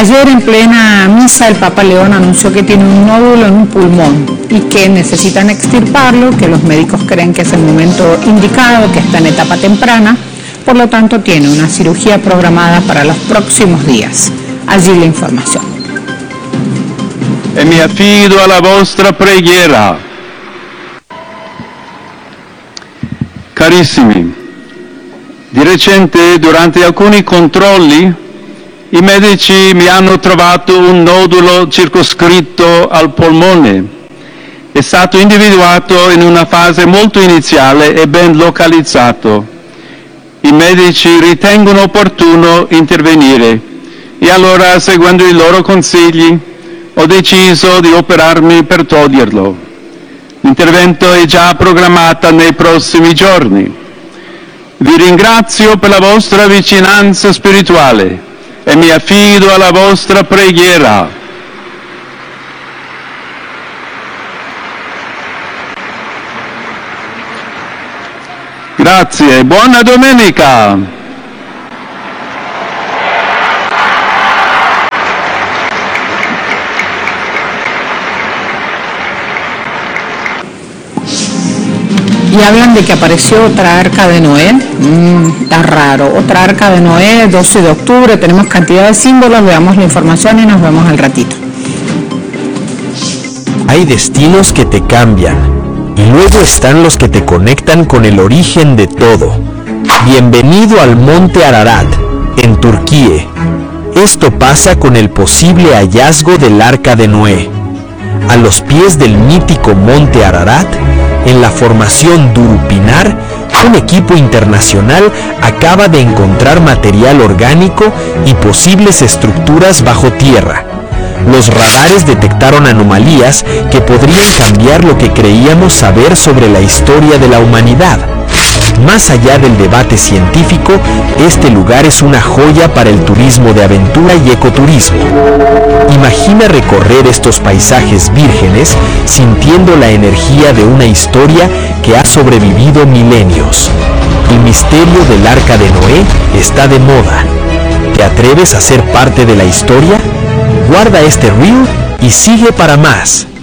Ayer en plena misa el Papa León anunció que tiene un nódulo en un pulmón y que necesitan extirparlo, que los médicos creen que es el momento indicado, que está en etapa temprana, por lo tanto tiene una cirugía programada para los próximos días. Allí la información. E mi affido alla vostra preghiera. Carissimi, di recente durante alcuni controlli i medici mi hanno trovato un nodulo circoscritto al polmone. È stato individuato in una fase molto iniziale e ben localizzato. I medici ritengono opportuno intervenire e allora, seguendo i loro consigli, ho deciso di operarmi per toglierlo. L'intervento è già programmato nei prossimi giorni. Vi ringrazio per la vostra vicinanza spirituale e mi affido alla vostra preghiera. Grazie, buona domenica! Y hablan de que apareció otra arca de Noé. Está raro. Otra arca de Noé, 12 de octubre. Tenemos cantidad de símbolos. Veamos la información y nos vemos al ratito. Hay destinos que te cambian. Y luego están los que te conectan con el origen de todo. Bienvenido al Monte Ararat, en Turquía. Esto pasa con el posible hallazgo del Arca de Noé. A los pies del mítico Monte Ararat, en la formación Durupinar, un equipo internacional acaba de encontrar material orgánico y posibles estructuras bajo tierra. Los radares detectaron anomalías que podrían cambiar lo que creíamos saber sobre la historia de la humanidad. Más allá del debate científico, este lugar es una joya para el turismo de aventura y ecoturismo. Imagina recorrer estos paisajes vírgenes sintiendo la energía de una historia que ha sobrevivido milenios. El misterio del Arca de Noé está de moda. ¿Te atreves a ser parte de la historia? Guarda este reel y sigue para más.